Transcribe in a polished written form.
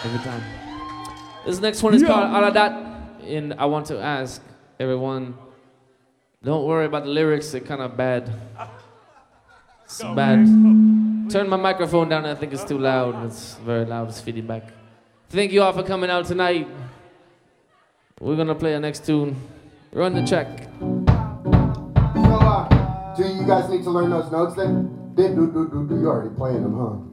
every time. This next one is called Aladat, and I want to ask everyone, don't worry about the lyrics, they're kind of bad. It's bad. Turn my microphone down, I think it's too loud. It's very loud, it's feeding back. Thank you all for coming out tonight. We're gonna play our next tune. Run the check. So, do you guys need to learn those notes then? You already playing them, huh?